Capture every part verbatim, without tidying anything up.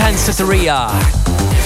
Danceteria.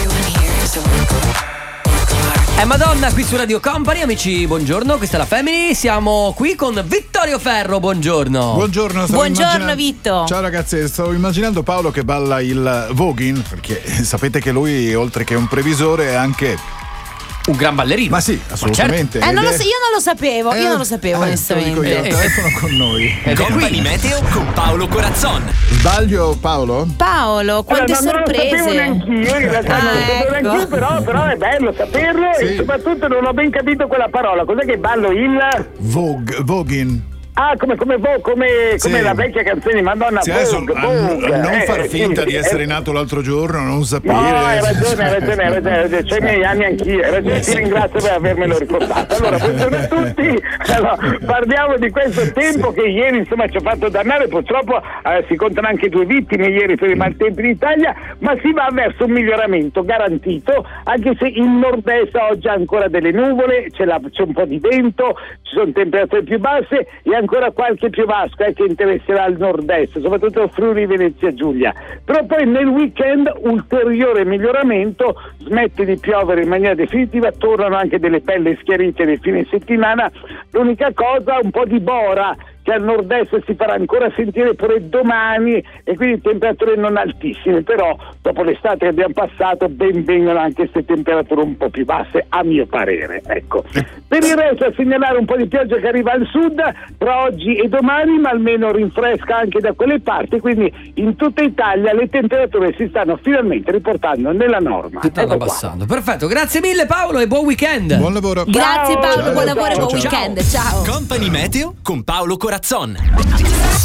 È Madonna qui su Radio Company, amici, buongiorno, questa è la Family, siamo qui con Vittorio Ferro, buongiorno. Buongiorno, buongiorno immagina... Vitto. Ciao ragazzi, stavo immaginando Paolo che balla il voguing, perché sapete che lui, oltre che un previsore, è anche un gran ballerino. Ma sì, assolutamente. Certo. Eh, non lo so, io non lo sapevo, eh, io non lo sapevo eh, onestamente. Dico io, al telefono con noi. Company Meteo con Paolo Corazzon. Sbaglio Paolo? Paolo, quante allora, sorprese. Non lo sapevo neanch'io, in realtà ah, non lo sapevo ecco. neanch'io, però, però è bello saperlo sì. E soprattutto non ho ben capito quella parola. Cos'è che ballo il? Vogue, voguing. Ah, come come vo, come, sì. come la vecchia canzone di Madonna, sì, Vogue, Vogue. A non eh, far finta sì, di essere eh, nato l'altro giorno, non sapere. No, hai ragione, hai ragione, hai ragione, hai ragione. C'hai i miei anni anch'io, hai ragione, ti ringrazio per avermelo ricordato. Allora, buongiorno a tutti. Allora, parliamo di questo tempo sì. Che ieri insomma ci ha fatto dannare, purtroppo eh, si contano anche due vittime ieri per i maltempi in Italia, ma si va verso un miglioramento garantito, anche se il nord-est oggi ha ancora delle nuvole, c'è, la, c'è un po' di vento, ci sono temperature più basse e ancora qualche più vasca eh, che interesserà il nord-est, soprattutto Friuli, Venezia Giulia. Però poi nel weekend ulteriore miglioramento, smette di piovere in maniera definitiva, tornano anche delle pelle schiarite nel fine settimana. L'unica cosa, un po' di bora che al nord-est si farà ancora sentire pure domani e quindi temperature non altissime, però dopo l'estate che abbiamo passato ben vengono anche queste temperature un po' più basse a mio parere, ecco. Per il resto a segnalare un po' di pioggia che arriva al sud tra oggi e domani, ma almeno rinfresca anche da quelle parti, quindi in tutta Italia le temperature si stanno finalmente riportando nella norma. Si stanno ecco abbassando. Qua. Perfetto, grazie mille Paolo e buon weekend. Buon lavoro. Grazie Paolo, ciao, buon lavoro e buon ciao, weekend. Ciao. Company Meteo con Paolo Corazzon.